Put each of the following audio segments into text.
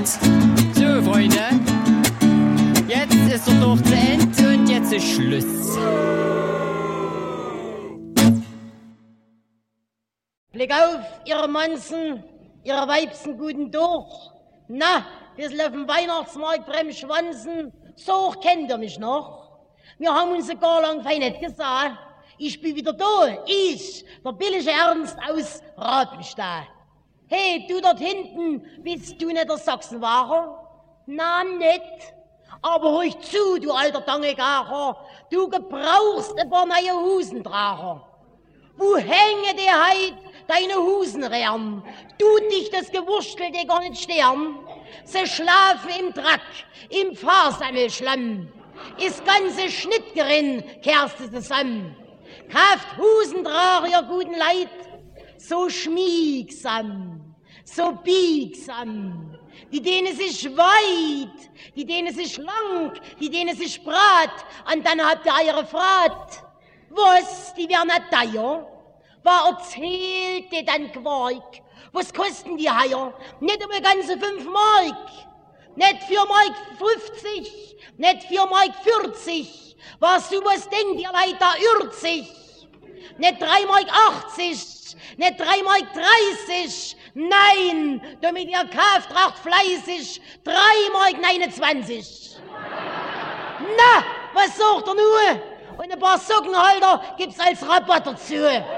So, Freunde, jetzt ist der Dorf zu Ende und jetzt ist Schluss. Blick auf, ihre Manzen, ihre Weibsen guten durch. Na, wir sind auf dem Weihnachtsmarkt beim Schwanzen, so hoch kennt ihr mich noch. Wir haben uns gar lang fein nicht gesagt. Ich bin wieder da, ich, der billige Ernst aus Rabenstein. Hey, du dort hinten, bist du nicht der Sachsenwahrer? Na, nicht. Aber hör zu, du alter Dangegacher, du gebrauchst ein paar neue Husendracher. Wo hänge die heit deine Husenrehren? Tut dich das Gewurstel dir gar nicht sterben? Sie schlafen im Dreck, im Fahrsammelschlamm. Ist ganze Schnittgerin kehrst du zusammen. Kauft Husendracher, ihr guten Leid, so schmiegsam, so biegsam. Die denen sich weit, die denen sich lang, die denen sich brat. Und dann habt ihr eure Frat. Was, die werden nicht teuer? Was erzählt ihr dann Quark? Was kosten die Haier? Nicht um ganze 5 Mark. Nicht 4 Mark 50, nicht 4 Mark 40. Was du was denkt, ihr Leute, da irrt sich. Nicht 3 Mark 80, nicht 3 Mark 30. Nein, damit ihr kauft, tracht fleißig 3 Mark 29. Na, was sagt ihr nur? Und ein paar Sockenhalter gibt's als Rabatt dazu.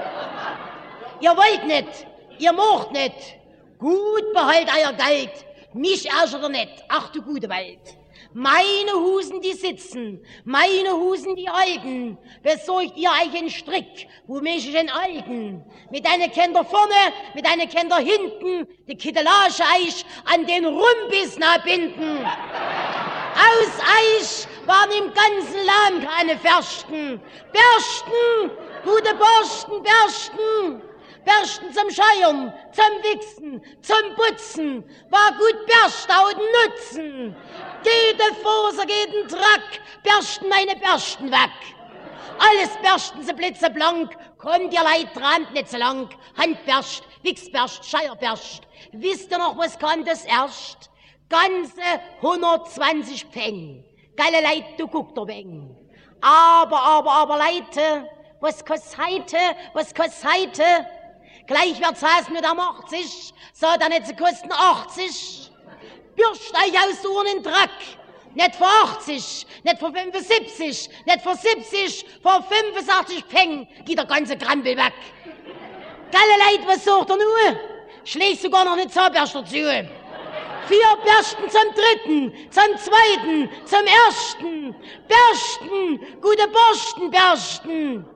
Ihr wollt nicht, ihr macht nicht. Gut, behalt euer Geld. Mich ärgert ihr nicht. Ach du gute Welt. Meine Husen, die sitzen, meine Husen, die halten. Besorgt ihr euch einen Strick, wo mich den alten. Mit einer Kinder vorne, mit einer Kinder hinten, die Kittelage Eich an den Rumpis binden. Aus Eich waren im ganzen Land keine Fersten. Bersten, gute Borsten, Bersten. Bersten zum Scheuern, zum Wichsen, zum Putzen, war gut Berstauden nutzen. Jede Faser, jeden Track, bersten meine Bersten weg. Alles bersten sie blitzeblank, kommt ihr Leid dran, nicht so lang. Handberst, Wichsberst, Scheierberst. Wisst ihr noch, was kam das erst? Ganze 120 Pfeng. Geile Leid, du guckt doch wegen. Aber, Leute, was kostet heute, was kostet heute? Gleich wird's heißen mit am 80, so dann nicht zu kosten 80. Bürst euch aus so einen Dreck. Nicht für 80, nicht für 75, nicht für 70, für 85 Pfeng geht der ganze Krampel weg. Geile Leid, was sagt ihr nur? Schlägst sogar noch eine Zahnbürste dazu. 4 Bürsten zum dritten, zum zweiten, zum ersten. Bürsten, gute Borstenbürsten.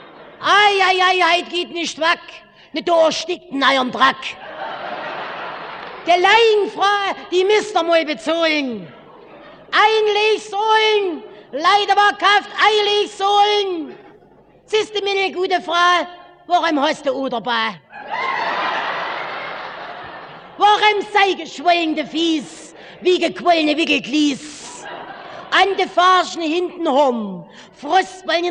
Ei, geht nicht weg. Nicht erstickt in eurem Dreck. Die Leinfrau, die müsst ihr mal bezahlen. Einlegsohlen, leider war kauft Einlegsohlen. Siehst du, meine gute Frau, warum hast du O dabei? Warum sei geschwollene Fies, wie gequollene Wickelglies? An de Farschen hinten rum, Frostballen